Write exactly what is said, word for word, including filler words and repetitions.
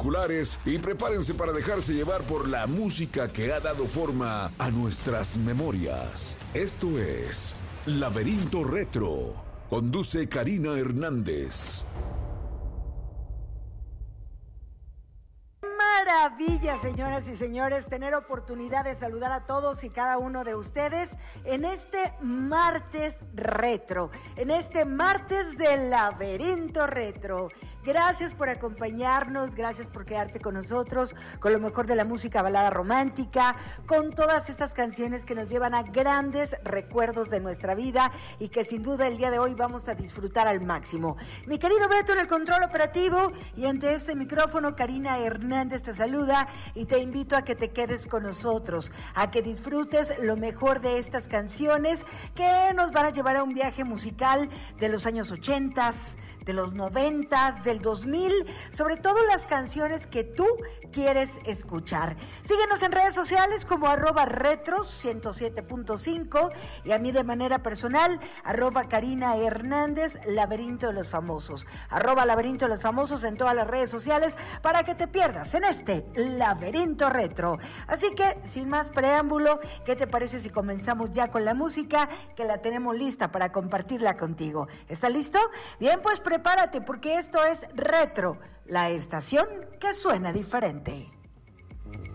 auriculares y prepárense para dejarse llevar por la música que ha dado forma a nuestras memorias. Esto es Laberinto Retro. Conduce Karina Hernández. Maravilla, señoras y señores, tener oportunidad de saludar a todos y cada uno de ustedes en este martes retro, en este martes del Laberinto Retro. Gracias por acompañarnos, gracias por quedarte con nosotros, con lo mejor de la música balada romántica, con todas estas canciones que nos llevan a grandes recuerdos de nuestra vida y que sin duda el día de hoy vamos a disfrutar al máximo. Mi querido Beto en el control operativo y ante este micrófono, Karina Hernández te saluda y te invito a que te quedes con nosotros, a que disfrutes lo mejor de estas canciones que nos van a llevar a un viaje musical de los años ochentas, de los noventas, del dos mil, sobre todo las canciones que tú quieres escuchar. Síguenos en redes sociales como arroba retro ciento siete punto cinco y a mí de manera personal, arroba Karina Hernández, Laberinto de los Famosos, arroba Laberinto de los Famosos en todas las redes sociales para que te pierdas en este Laberinto Retro. Así que, sin más preámbulo, ¿qué te parece si comenzamos ya con la música que la tenemos lista para compartirla contigo? ¿Estás listo? Bien, pues prepárate porque esto es Retro, la estación que suena diferente.